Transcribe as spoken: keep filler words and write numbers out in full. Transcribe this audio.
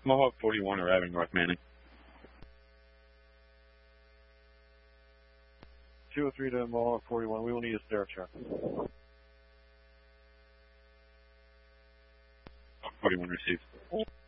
Mohawk forty-one arriving North Manning. two oh three to Mohawk forty-one, we will need a stair check. forty-one received.